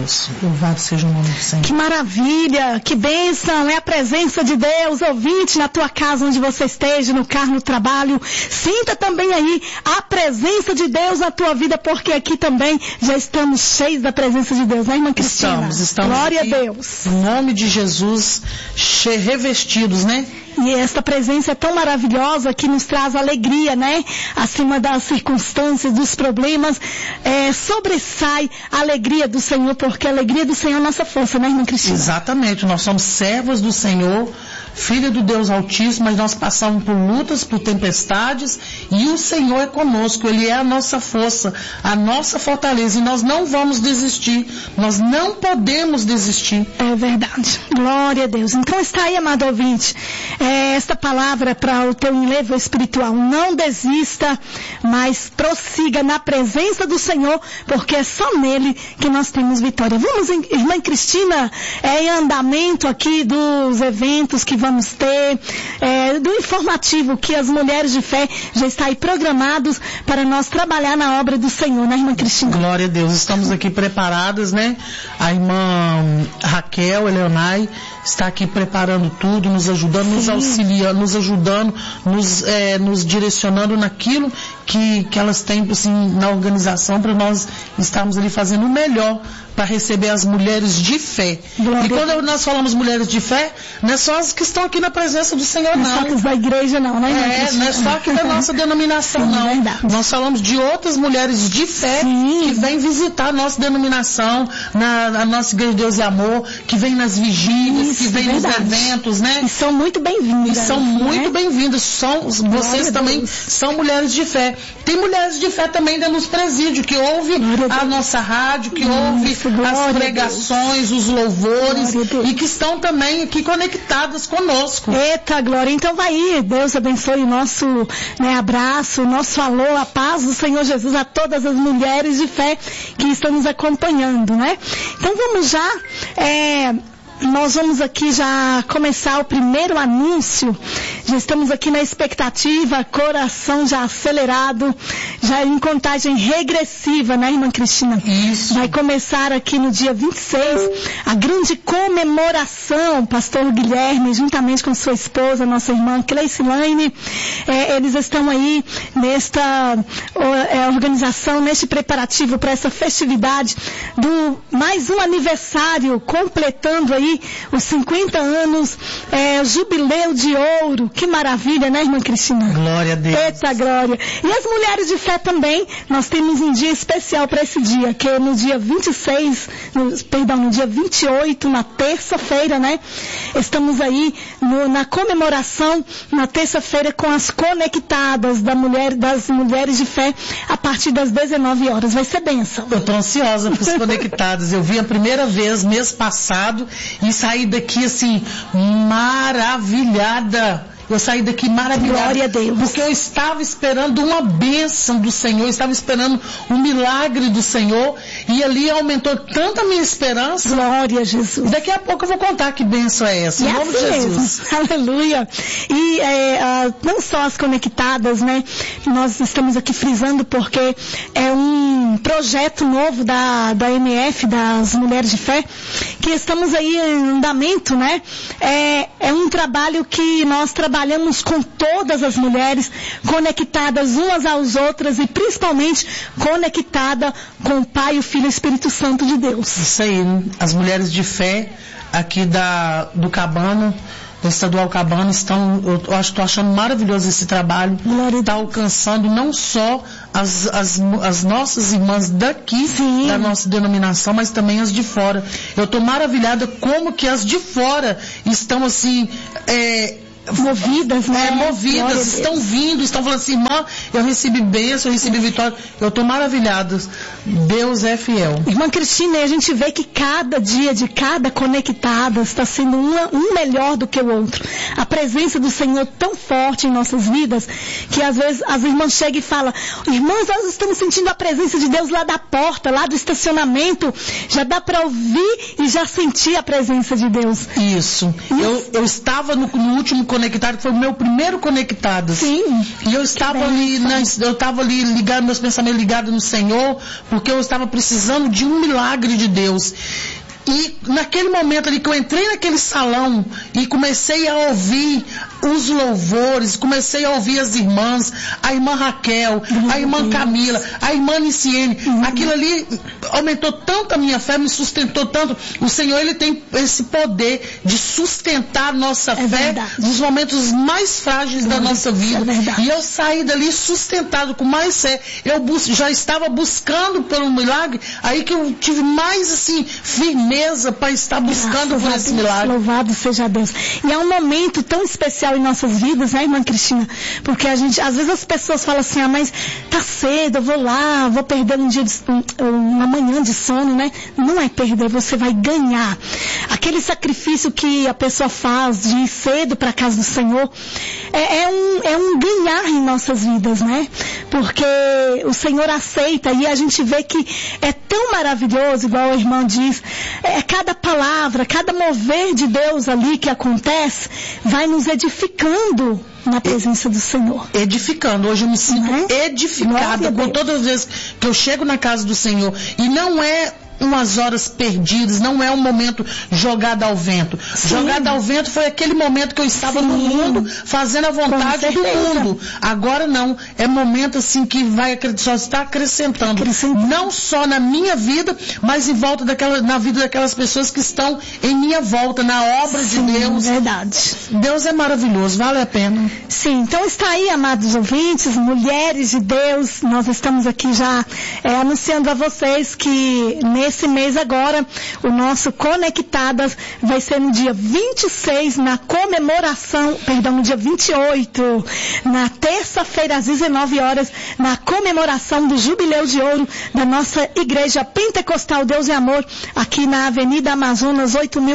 Deus. Louvado seja o nome do Senhor. Que maravilha, que bênção, é a presença de Deus, ouvinte, na tua casa, onde você esteja, no carro, no trabalho. Sinta também aí a presença de Deus na tua vida, porque aqui também já estamos cheios da presença de Deus, né, irmã Cristina? Estamos Glória aqui, a Deus. Em nome de Jesus, revestidos, né? E esta presença é tão maravilhosa que nos traz alegria, né? Acima das circunstâncias, dos problemas, sobressai a alegria do Senhor, porque a alegria do Senhor é a nossa força, né, irmã Cristina? Exatamente, nós somos servos do Senhor, filho do Deus Altíssimo, mas nós passamos por lutas, por tempestades, e o Senhor é conosco, Ele é a nossa força, a nossa fortaleza, e nós não vamos desistir, nós não podemos desistir. É verdade, glória a Deus. Então está aí, amado ouvinte, esta palavra para o teu enlevo espiritual. Não desista, mas prossiga na presença do Senhor, porque é só nele que nós temos vitória. Vamos, irmã Cristina, em andamento aqui dos eventos que vamos ter, do informativo que as mulheres de fé já está aí programados para nós trabalhar na obra do Senhor, né, irmã Cristina? Glória a Deus, estamos aqui preparadas, né? A irmã Raquel Eleonai está aqui preparando tudo, nos ajudando, nos auxiliando, nos ajudando, nos direcionando naquilo que elas têm, assim, na organização, para nós estarmos ali fazendo o melhor para receber as mulheres de fé. Glória. E quando nós falamos mulheres de fé, não é só as que estão aqui na presença do Senhor, não. Não é só as da igreja, não, né? Não é só aqui da nossa denominação, sim, não. Verdade. Nós falamos de outras mulheres de fé, sim, que vêm visitar a nossa denominação, a nossa Igreja de Deus e Amor, que vem nas vigílias, isso, que vem nos eventos, né? E são muito bem-vindas. E são muito bem-vindas. Vocês também são mulheres de fé. Tem mulheres de fé também dentro dos presídios, que ouve a nossa rádio, que ouve as pregações, os louvores, e que estão também aqui conectadas conosco. Eita, glória. Então vai aí, Deus abençoe o nosso abraço, o nosso alô, a paz do Senhor Jesus a todas as mulheres de fé que estão nos acompanhando, né? Então vamos já, nós vamos aqui já começar o primeiro anúncio. Já estamos aqui na expectativa, coração já acelerado, já em contagem regressiva, né, irmã Cristina? Isso. Vai começar aqui no dia 26 a grande comemoração, pastor Guilherme, juntamente com sua esposa, nossa irmã Cleicilane, eles estão aí nesta organização, neste preparativo para essa festividade do mais um aniversário, completando aí os 50 anos, jubileu de ouro. Que maravilha, né, irmã Cristina? Glória a Deus. Eita, glória. E as mulheres de fé também, nós temos um dia especial para esse dia, que é no dia 28, na terça-feira, né? Estamos aí na comemoração, na terça-feira, com as conectadas das mulheres de fé, a partir das 19 horas. Vai ser bênção. Eu estou ansiosa para os conectados. Eu vi a primeira vez, mês passado, e saí daqui, assim, maravilhada. Eu saí daqui maravilhada. Glória a Deus. Porque eu estava esperando uma bênção do Senhor, eu estava esperando um milagre do Senhor, e ali aumentou tanto a minha esperança. Glória a Jesus. E daqui a pouco eu vou contar que bênção é essa. Em nome de Jesus. Aleluia. E não só as conectadas, né? Nós estamos aqui frisando porque é um projeto novo da MF, das Mulheres de Fé, que estamos aí em andamento, né? É um trabalho que nós trabalhamos com todas as mulheres, conectadas umas às outras e principalmente conectada com o Pai, o Filho e o Espírito Santo de Deus. Isso aí, as mulheres de fé aqui do Cabano, do Estadual Cabano, estou achando maravilhoso esse trabalho. Está alcançando não só as nossas irmãs daqui, sim, da nossa denominação, mas também as de fora. Eu estou maravilhada como que as de fora estão assim, movidas, né? Movidas, estão vindo, estão falando assim, irmã, eu recebi bênção, eu recebi vitória, eu estou maravilhada. Deus é fiel. Irmã Cristina, a gente vê que cada dia de cada conectada está sendo um melhor do que o outro. A presença do Senhor tão forte em nossas vidas, que às vezes as irmãs chegam e falam, irmãs, nós estamos sentindo a presença de Deus lá da porta, lá do estacionamento, já dá para ouvir e já sentir a presença de Deus. Isso. Eu estava no último conectado, foi o meu primeiro conectado. Sim. E eu estava ali ligado, meus pensamentos ligados no Senhor, porque eu estava precisando de um milagre de Deus. E naquele momento ali que eu entrei naquele salão e comecei a ouvir os louvores, comecei a ouvir as irmãs, a irmã Raquel, a irmã Camila, a irmã Niciene, aquilo ali aumentou tanto a minha fé, me sustentou tanto. O Senhor, Ele tem esse poder de sustentar nossa fé nos momentos mais frágeis da nossa vida. E eu saí dali sustentado com mais fé. Eu já estava buscando pelo milagre, aí que eu tive mais assim, firmeza para estar buscando por esse milagre. Louvado seja Deus. E é um momento tão especial em nossas vidas, né, irmã Cristina? Porque às vezes as pessoas falam assim, mas tá cedo, eu vou lá, vou perder uma manhã de sono, né? Não é perder, você vai ganhar. Aquele sacrifício que a pessoa faz de ir cedo para a casa do Senhor é um ganhar em nossas vidas, né? Porque o Senhor aceita e a gente vê que é tão maravilhoso, igual a irmã diz, cada palavra, cada mover de Deus ali que acontece, vai nos edificando na presença do Senhor. Edificando. Hoje eu me sinto edificada com todas as vezes que eu chego na casa do Senhor. E não é umas horas perdidas, não é um momento jogado ao vento. Jogado ao vento foi aquele momento que eu estava no mundo, fazendo a vontade do mundo. Agora não, é momento assim que só está acrescentando. Não só na minha vida, mas em volta na vida daquelas pessoas que estão em minha volta, na obra de Deus. Verdade. Deus é maravilhoso, vale a pena. Sim, então está aí, amados ouvintes, mulheres de Deus, nós estamos aqui já anunciando a vocês que nesse mês agora, o nosso Conectadas vai ser no dia 26, no dia 28, na terça-feira às 19 horas, na comemoração do Jubileu de Ouro da nossa Igreja Pentecostal Deus e Amor, aqui na Avenida Amazonas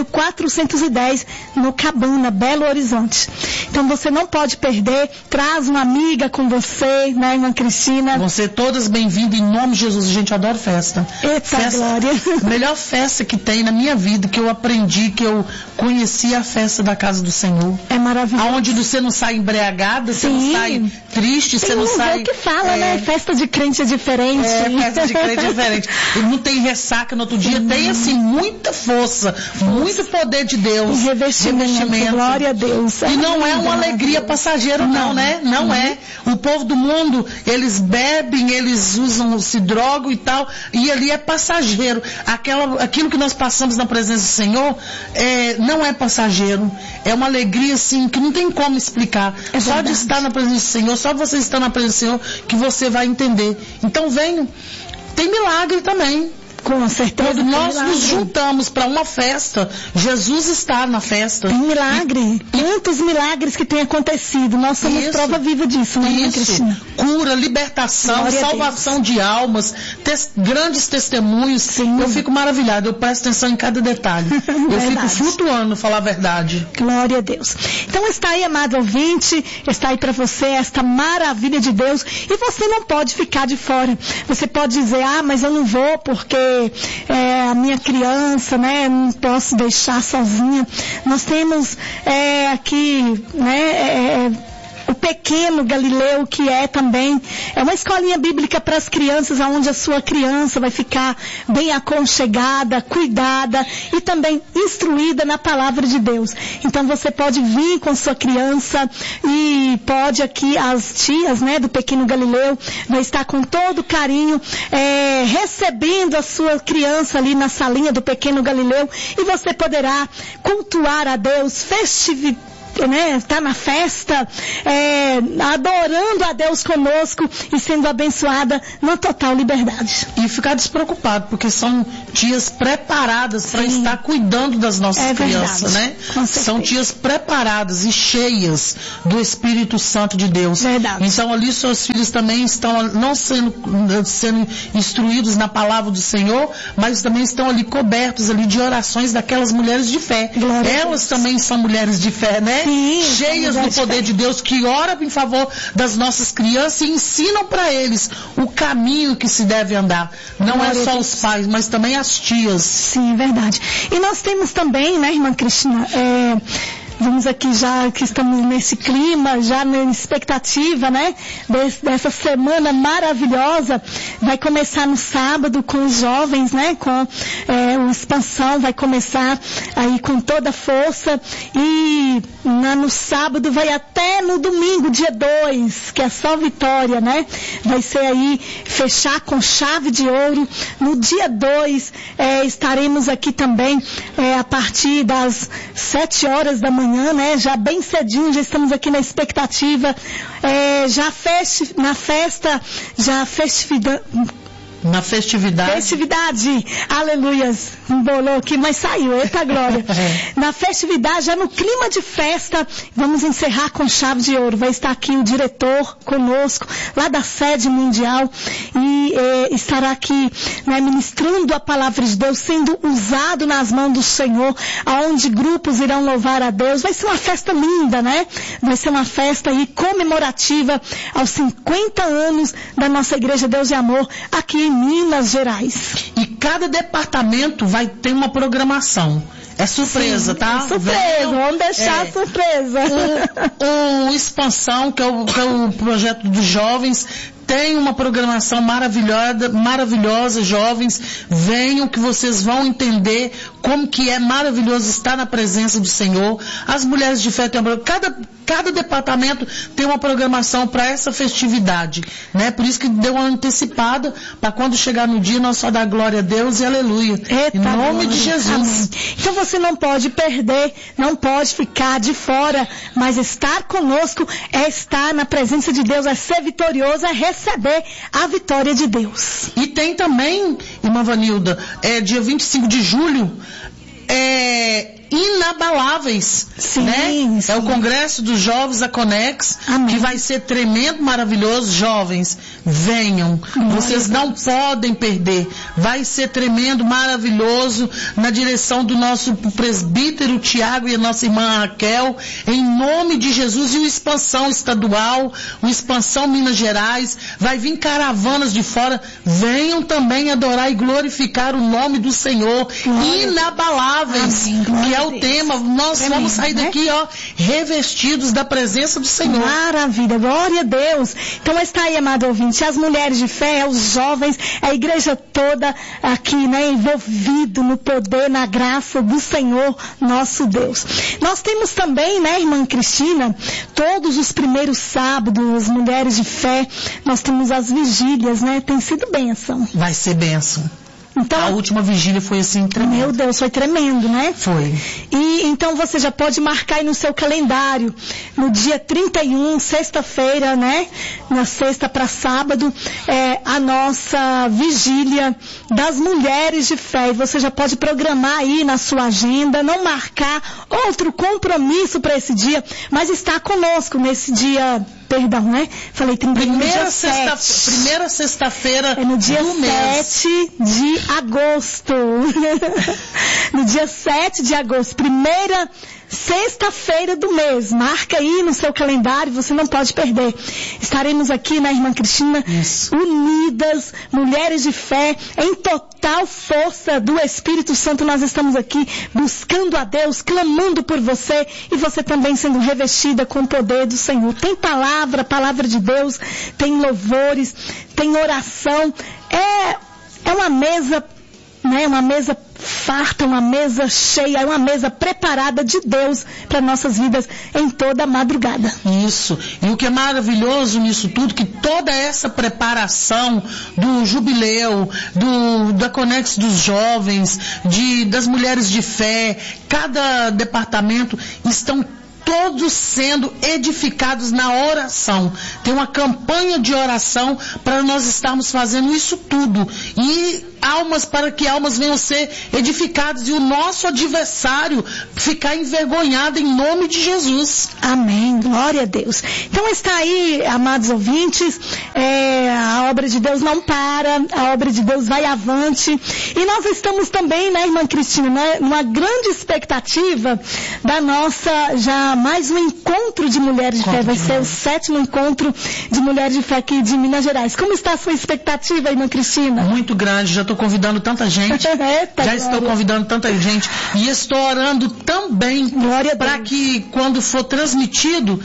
8.410, no Cabana, Belo Horizonte. Então você não pode perder, traz uma amiga com você, né, irmã Cristina? Vão ser todas bem-vindas em nome de Jesus. Gente, eu adoro festa. Eita, glória. A melhor festa que tem na minha vida, que eu aprendi, que eu conheci, a festa da casa do Senhor. É maravilhoso. Aonde você não sai embriagada, você não sai triste, você não sai... Tem que fala, né? Festa de crente é diferente. Festa de crente é diferente. E não tem ressaca no outro dia, tem assim, muita força, muito poder de Deus. Revestimento. Glória a Deus. E não é uma alegria passageira, não, né? Não é. O povo do mundo, eles bebem, eles se drogam e tal, e ali é passageiro. Aquilo que nós passamos na presença do Senhor não é passageiro. É uma alegria assim que não tem como explicar. Só de estar na presença do Senhor, só você estar na presença do Senhor que você vai entender. Então venham. Tem milagre também. Com certeza. Quando nós nos juntamos para uma festa, Jesus está na festa. Tem milagre. Quantos milagres que têm acontecido. Nós somos prova viva disso, né, Cristina? Cura, libertação, glória, salvação de almas, grandes testemunhos. Sim. Eu fico maravilhada, eu presto atenção em cada detalhe. Eu fico flutuando, falar a verdade. Glória a Deus. Então está aí, amado ouvinte, está aí para você esta maravilha de Deus. E você não pode ficar de fora. Você pode dizer, mas eu não vou porque a minha criança, né, não posso deixar sozinha. Nós temos aqui, né, o pequeno Galileu, que também uma escolinha bíblica para as crianças, onde a sua criança vai ficar bem aconchegada, cuidada e também instruída na palavra de Deus. Então você pode vir com sua criança e pode aqui, as tias, né, do pequeno Galileu, vai estar com todo carinho recebendo a sua criança ali na salinha do pequeno Galileu, e você poderá cultuar a Deus, tá na festa, adorando a Deus conosco e sendo abençoada na total liberdade. E ficar despreocupado, porque são tias preparadas para estar cuidando das nossas crianças, né? São tias preparadas e cheias do Espírito Santo de Deus. Verdade. Então ali seus filhos também estão não sendo instruídos na palavra do Senhor, mas também estão ali cobertos ali de orações daquelas mulheres de fé. Glória Elas também são mulheres de fé, né? Sim, cheias do poder de Deus, que oram em favor das nossas crianças e ensinam para eles o caminho que se deve andar. Não é só os pais, mas também as tias. Sim, verdade. E nós temos também, né, irmã Cristina, Vamos aqui já que estamos nesse clima, já na expectativa, né? Dessa semana maravilhosa. Vai começar no sábado com os jovens, né? Com a expansão, vai começar aí com toda a força. E no sábado vai até no domingo, dia 2, que é só vitória, né? Vai ser aí fechar com chave de ouro. No dia 2, estaremos aqui também a partir das 7 horas da manhã, né? Já bem cedinho, já estamos aqui na expectativa. Na festividade. Aleluias. Embolou aqui, mas saiu. Eita glória. Na festividade, já no clima de festa, vamos encerrar com chave de ouro. Vai estar aqui o diretor conosco, lá da sede mundial, e estará aqui, né, ministrando a palavra de Deus, sendo usado nas mãos do Senhor, aonde grupos irão louvar a Deus. Vai ser uma festa linda, né? Vai ser uma festa aí comemorativa aos 50 anos da nossa Igreja Deus e Amor, aqui em Minas Gerais. E cada departamento vai ter uma programação. É surpresa, sim, tá? É surpresa, vamos deixar surpresa. O Expansão, que é o projeto dos jovens, tem uma programação maravilhosa, jovens, venham que vocês vão entender como que é maravilhoso estar na presença do Senhor. As mulheres de fé têm cada departamento tem uma programação para essa festividade, né? Por isso que deu uma antecipada, para quando chegar no dia nós só dar glória a Deus e aleluia. Eita, em nome de Jesus. Amém. Então você não pode perder, não pode ficar de fora, mas estar conosco é estar na presença de Deus, é ser vitorioso, é receber a vitória de Deus. E tem também, irmã Vanilda, dia 25 de julho, inabaláveis, sim, né? Sim. É o Congresso dos Jovens, a Conex, amém, que vai ser tremendo, maravilhoso. Jovens, venham, vocês não podem perder, vai ser tremendo, maravilhoso, na direção do nosso presbítero Tiago e a nossa irmã Raquel, em nome de Jesus. E o Expansão estadual, o Expansão Minas Gerais, vai vir caravanas de fora, venham também adorar e glorificar o nome do Senhor. Glória. Inabaláveis, amém, que é o tema. Nós vamos sair daqui, revestidos da presença do Senhor. Maravilha, glória a Deus. Então está aí, amado ouvinte, as mulheres de fé, os jovens, a igreja toda aqui, né, envolvido no poder, na graça do Senhor, nosso Deus. Nós temos também, né, irmã Cristina, todos os primeiros sábados, as mulheres de fé, nós temos as vigílias, né, tem sido bênção. Vai ser bênção. Então, a última vigília foi assim tremendo. Meu Deus, foi tremendo, né? Foi. E então você já pode marcar aí no seu calendário, no dia 31, sexta-feira, né? Na sexta para sábado, a nossa vigília das mulheres de fé. E você já pode programar aí na sua agenda, não marcar outro compromisso para esse dia, mas estar conosco nesse dia. Perdão, né? Falei 31, primeira sexta-feira no dia do 7 de agosto. No dia 7 de agosto, primeira sexta-feira do mês. Marca aí no seu calendário, você não pode perder. Estaremos aqui, né, irmã Cristina? Isso. Unidas, mulheres de fé, em total força do Espírito Santo. Nós estamos aqui buscando a Deus, clamando por você, e você também sendo revestida com o poder do Senhor. Tem palavra de Deus, tem louvores, tem oração. É uma mesa, né, uma mesa farta, uma mesa cheia, uma mesa preparada de Deus para nossas vidas em toda a madrugada. Isso. E o que é maravilhoso nisso tudo, que toda essa preparação do jubileu, da Conex dos jovens, das mulheres de fé, cada departamento estão todos sendo edificados na oração. Tem uma campanha de oração para nós estarmos fazendo isso tudo. E para que almas venham ser edificadas e o nosso adversário ficar envergonhado em nome de Jesus. Amém. Glória a Deus. Então está aí, amados ouvintes, a obra de Deus não para, a obra de Deus vai avante. E nós estamos também, né, irmã Cristina, né, numa grande expectativa da nossa já mais um encontro de mulheres de fé. Vai ser o 7º encontro de mulheres de fé aqui de Minas Gerais. Como está a sua expectativa, irmã Cristina? Muito grande, já estou convidando tanta gente. Estou convidando tanta gente. E estou orando também para que quando for transmitido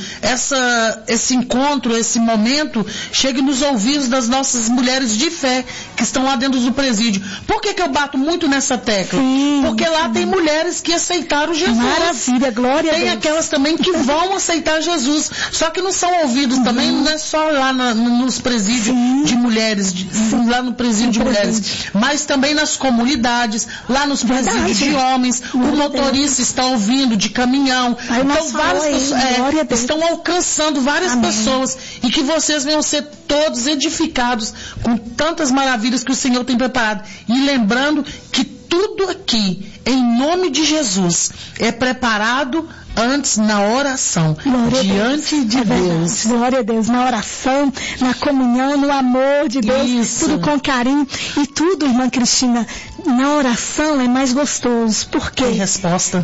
esse encontro, esse momento, chegue nos ouvidos das nossas mulheres de fé que estão lá dentro do presídio. Por que eu bato muito nessa tecla? Sim, porque lá tem mulheres que aceitaram Jesus. Maravilha, glória a Deus. Tem aquelas também que vão aceitar Jesus. Só que não são ouvidos também, não é só lá nos presídios de mulheres, lá no presídio de mulheres, mas também nas comunidades, lá nos presídios de homens. O motorista está ouvindo de caminhão. Então várias pessoas estão alcançando várias pessoas, e que vocês venham ser todos edificados com tantas maravilhas que o Senhor tem preparado. E lembrando que tudo aqui, em nome de Jesus, é preparado antes na oração, diante de Deus. Glória a Deus, na oração, na comunhão, no amor de Deus, tudo com carinho. E tudo, irmã Cristina, na oração é mais gostoso, porque tem resposta,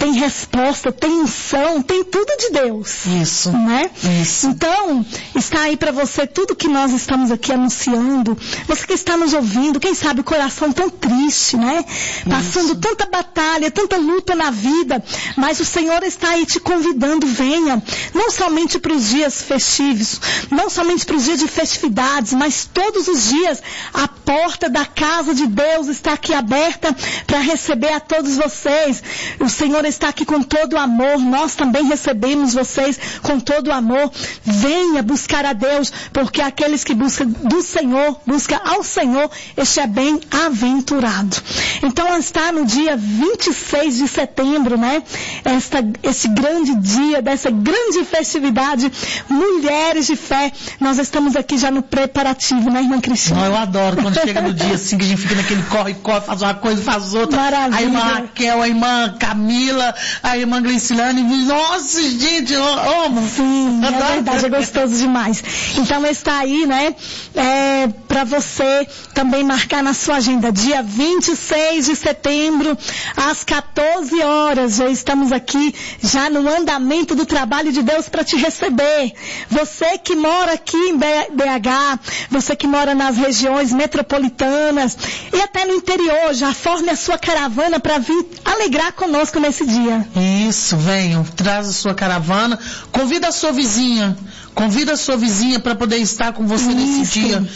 tem unção, tem tudo de Deus. Isso, né? Isso. Então, está aí para você tudo que nós estamos aqui anunciando. Você que está nos ouvindo, quem sabe o coração tão triste, né? Passando tanta batalha, tanta luta na vida, mas o Senhor está aí te convidando, venha, não somente para os dias festivos, não somente para os dias de festividades, mas todos os dias a porta da casa de Deus está aqui aberta para receber a todos vocês. O Senhor está aqui com todo o amor, nós também recebemos vocês com todo o amor. Venha buscar a Deus, porque aqueles que buscam do Senhor, buscam ao Senhor, este é bem-aventurado. Então está no dia 26 de setembro, né? Esse grande dia, dessa grande festividade, Mulheres de Fé. Nós estamos aqui já no preparativo, né, irmã Cristina? Eu adoro quando chega no dia assim, que a gente fica naquele corre, faz uma coisa, faz outra. Maravilha. A irmã Raquel, a irmã Camila, a irmã Gleicilane, nossa, gente, eu amo. Sim, é verdade, é gostoso demais. Então está aí, né, para você também marcar na sua agenda, dia 26 de setembro, às 14 horas, já estamos aqui, já no andamento do trabalho de Deus para te receber. Você que mora aqui em BH, você que mora nas regiões metropolitanas e até no interior, já forme a sua caravana para vir alegrar conosco nesse dia. Isso, venham, traz a sua caravana, convida a sua vizinha para poder estar com você nesse dia.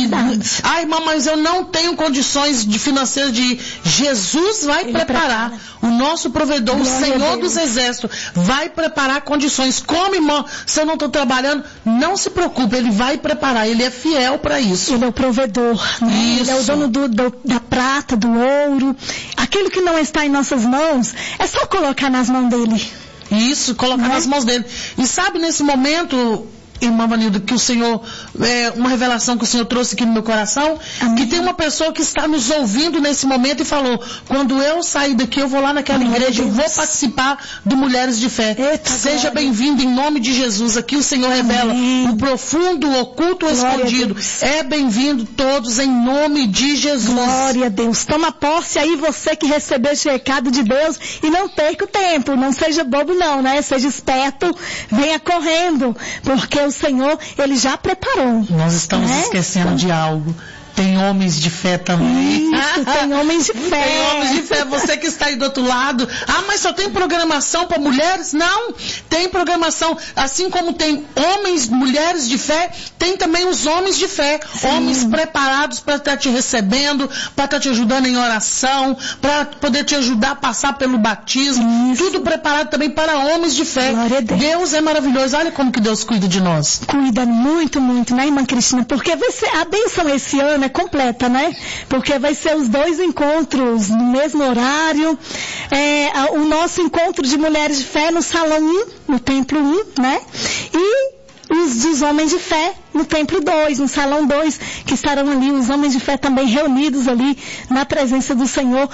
Irmã, mas eu não tenho condições financeiras de... Jesus vai preparar. O nosso provedor, o Senhor dos Exércitos, vai preparar condições. Como, irmã, se eu não estou trabalhando, não se preocupe, Ele vai preparar. Ele é fiel para isso. Ele é o provedor, né? Ele é o dono da prata, do ouro. Aquilo que não está em nossas mãos, é só colocar nas mãos dele. Isso, colocar nas mãos dele. E sabe, nesse momento, irmã Vanilda, que o Senhor, uma revelação que o Senhor trouxe aqui no meu coração, que tem uma pessoa que está nos ouvindo nesse momento e falou, quando eu sair daqui, eu vou lá naquela igreja, eu vou participar do Mulheres de Fé. Seja bem-vindo em nome de Jesus. Aqui o Senhor revela o profundo, o oculto, o escondido. É bem-vindo todos em nome de Jesus. Glória a Deus. Toma posse aí, você que recebeu esse recado de Deus, e não perca o tempo, não seja bobo não, né? Seja esperto, venha correndo, porque o Senhor, Ele já preparou. Nós estamos esquecendo de algo. Tem homens de fé também. Isso, tem homens de fé. Tem homens de fé. Você que está aí do outro lado. Mas só tem programação para mulheres? Não. Tem programação. Assim como tem homens, mulheres de fé, tem também os homens de fé. Sim. Homens preparados para estar te recebendo, para estar te ajudando em oração, para poder te ajudar a passar pelo batismo. Isso. Tudo preparado também para homens de fé. Glória a Deus. Deus é maravilhoso. Olha como que Deus cuida de nós. Cuida muito, muito, né, irmã Cristina? Porque vai ser a bênção esse ano completa, né? Porque vai ser os 2 encontros no mesmo horário. O nosso encontro de Mulheres de Fé no Salão 1, no Templo 1, né? E os dos Homens de Fé no Templo 2, no Salão 2, que estarão ali os Homens de Fé também reunidos ali na presença do Senhor,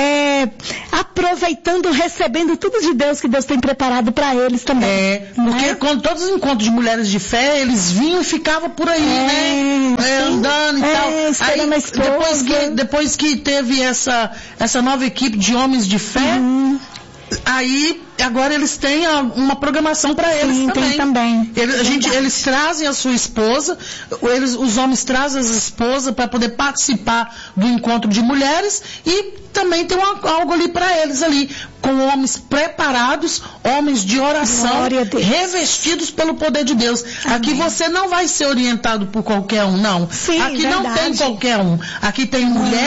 aproveitando, recebendo tudo de Deus que Deus tem preparado para eles também. Porque quando todos os encontros de Mulheres de Fé, eles vinham e ficavam por aí, né? Andando e tal. Aí, depois que teve essa nova equipe de Homens de Fé, aí agora eles têm uma programação para eles. Sim, também. Tem também. Eles trazem a sua esposa, os homens trazem as esposas para poder participar do encontro de mulheres, e também tem algo ali para eles ali, com homens preparados, homens de oração, revestidos pelo poder de Deus. Amém. Aqui você não vai ser orientado por qualquer um, não. Sim, aqui não tem qualquer um. Aqui tem mulher